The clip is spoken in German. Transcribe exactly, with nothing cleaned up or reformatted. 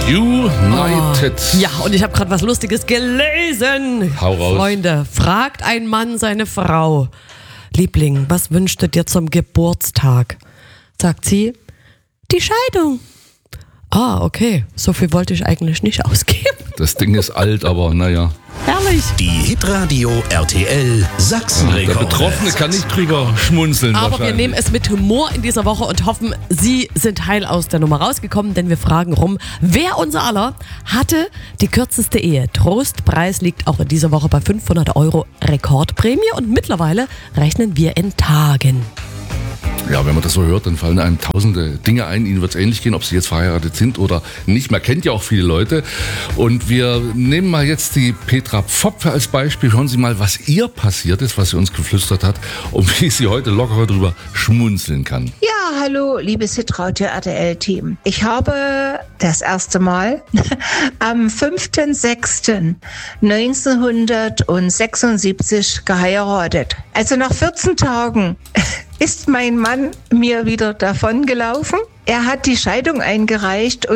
United. Oh. Ja, und ich habe gerade was Lustiges gelesen. Hau raus. Freunde, fragt ein Mann seine Frau: Liebling, was wünschst du dir zum Geburtstag? Sagt sie: die Scheidung. Ah, okay. So viel wollte ich eigentlich nicht ausgeben. Das Ding ist alt, aber naja. Herrlich. Die Hitradio R T L Sachsenrekorde. Der Betroffene kann nicht drüber schmunzeln. Aber wir nehmen es mit Humor in dieser Woche und hoffen, Sie sind heil aus der Nummer rausgekommen, denn wir fragen rum, wer unser aller hatte die kürzeste Ehe? Trostpreis liegt auch in dieser Woche bei fünfhundert Euro Rekordprämie und mittlerweile rechnen wir in Tagen. Ja, wenn man das so hört, dann fallen einem tausende Dinge ein. Ihnen wird es ähnlich gehen, ob Sie jetzt verheiratet sind oder nicht. Man kennt ja auch viele Leute. Und wir nehmen mal jetzt die Petra Pfopfe als Beispiel. Hören Sie mal, was ihr passiert ist, was sie uns geflüstert hat und wie sie heute locker drüber schmunzeln kann. Ja, hallo, liebes Hitradio R T L-Team. Ich habe das erste Mal am fünften sechsten neunzehnhundertsechsundsiebzig geheiratet. Also nach vierzehn Tagen ist mein Mann mir wieder davongelaufen. Er hat die Scheidung eingereicht